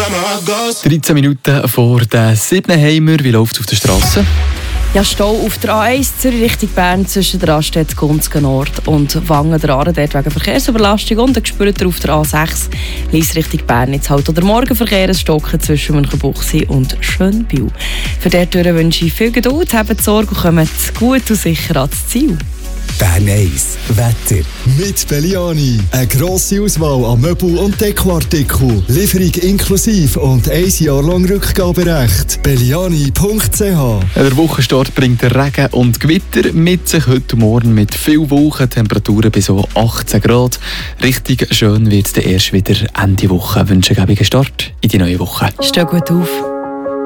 13 Minuten vor der 7. haben wir. Wie läuft es auf der Straße? Ja, Stau auf der A1 Zürich Richtung Bern zwischen der Raststätte Gunzgen Nord und Wangen der Aare, dort wegen Verkehrsüberlastung, und dann spürt ihr auf der A6 Lies Richtung Bern jetzt halt oder Morgenverkehr ein Stocken zwischen Münchenbuchsee und Schönbühl. Für dort wünsche ich viel Geduld, habt Sorge und kommt gut und sicher ans Ziel. Bern 1 Wetter mit Belliani. Eine grosse Auswahl an Möbel- und Dekoartikeln. Lieferung inklusive und 1 Jahr lang Rückgaberecht. Belliani.ch. Der Wochenstart bringt Regen und Gewitter mit sich heute Morgen mit viel Wolken, Temperaturen bis so 18 Grad. Richtig schön wird es erst wieder Ende Woche. Wünschen einen Start in die neue Woche. Steh gut auf.